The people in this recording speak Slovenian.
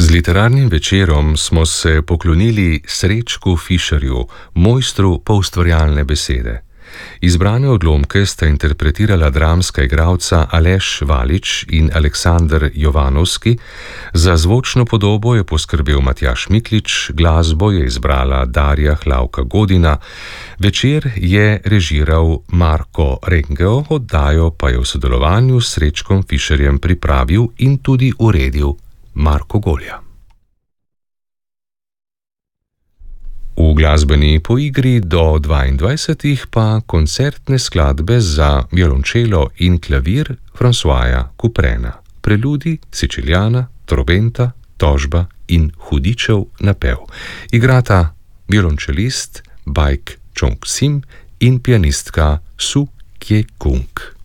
Z literarnim večerom smo se poklonili Srečku Fišerju, mojstru poustvarjalne besede. Izbrane odlomke sta interpretirala dramska igralca Aleš Valič in Aleksander Jovanovski, za zvočno podobo je poskrbel Matjaž Miklič, glasbo je izbrala Darja Hlavka Godina, večer je režiral Marko Rengel, oddajo pa je v sodelovanju s Srečkom Fišerjem pripravil in tudi uredil Marko Golja. V glasbeni poigri do 22 pa koncertne skladbe za violončelo in klavir Francoisa Couperena, preludi, Siciljana, Trobenta, Tožba in Hudičev napev. Igrata violončelist Baek Chong Sim in pianistka Su Kye Kung.